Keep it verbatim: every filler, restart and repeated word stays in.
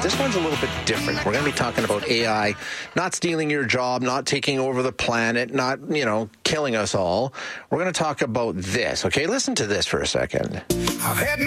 This one's a little bit different. We're going to be talking about A I not stealing your job, not taking over the planet, not, you know, killing us all. We're going to talk about this, okay? Listen to this for a second. I've had